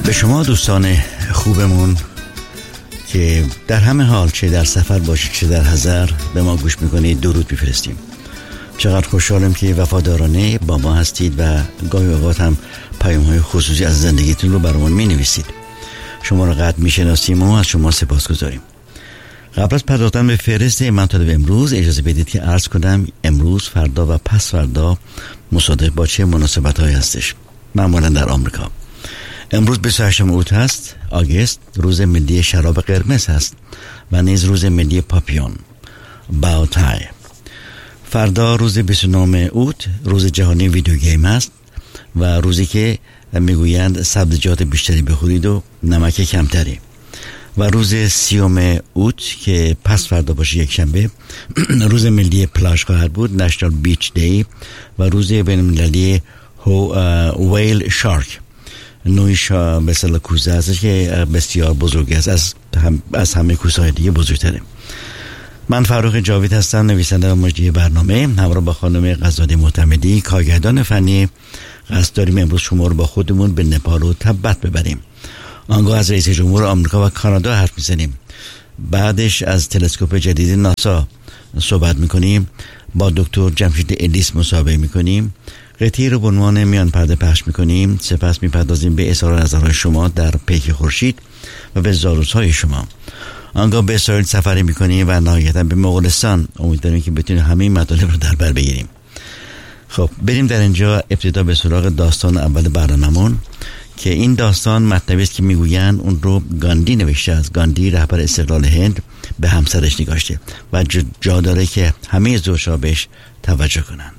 به شما دوستان خوبمون که در همه حال، چه در سفر باشید چه در حضر، به ما گوش میکنید درود میفرستیم. چقدر خوشحالم که وفادارانه با ما هستید و گاهی اوقات هم پیام‌های خصوصی از زندگیتون رو برامون مینویسید. شما رو قدر میشناسیم و از شما سپاسگزاریم. قبل از پرداختن به فهرست مطالب امروز، اجازه بدید که عرض کنم امروز، فردا و پس فردا مصادف با چه مناسبت‌هایی هستش. معمولا در آمریکا امروز 28 اوت هست، آگست، روز ملی شراب قرمز هست و نیز روز ملی پاپیون باوتای. فردا روز 29 اوت روز جهانی ویدیو گیم هست و روزی که میگویند سبزیجات بیشتری بخورید و نمک کمتری. و روز 30 اوت که پس فردا باشه، یک شنبه، روز ملی پلاژ خواهد بود، نشنال بیچ دی، و روز بین‌المللی ویل شارک، نوعی مثل کوزه هستش که بسیار بزرگ است، از همه کوزه های دیگه بزرگتره. من فاروق جاوید هستم، نویسنده و مجری برنامه. همراه با خانم غزالی معتمدی، کارگردان فنی، قصد داریم امروز شما رو با خودمون به نپال و تبت ببریم. آنگاه از رئیس جمهور آمریکا و کانادا حرف میزنیم. بعدش از تلسکوپ جدید ناسا صحبت میکنیم. با دکتر جمشید الیس مصاحبه میکنیم. قطعی رو به عنوان میان پرده پخش میکنیم. سپس میپردازیم به اظهار نظرهای شما در پیک خورشید و به زاروس‌های شما. آنگاه به اسرائیل سفری میکنیم و نهایتا به مغولستان. امیدواریم که بتونیم همه این مطالب رو در بر بگیریم. خب بریم در اینجا ابتدا به سراغ داستان اول برنامه‌مون که این داستان مطلبی است که میگویند اون رو گاندی نوشته. از گاندی، رهبر استقلال هند، به همسرش نگاشته و جا داره که همه زوجها بهش توجه کنند.